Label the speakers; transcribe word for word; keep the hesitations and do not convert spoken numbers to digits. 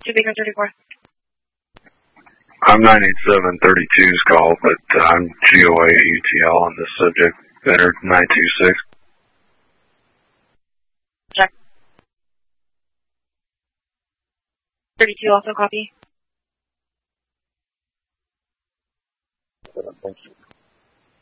Speaker 1: two Baker thirty-four.
Speaker 2: I'm nine eight seven thirty-two's call, but uh, I'm G O A U T L on this subject. Better nine two six.
Speaker 1: Check. thirty-two also copy.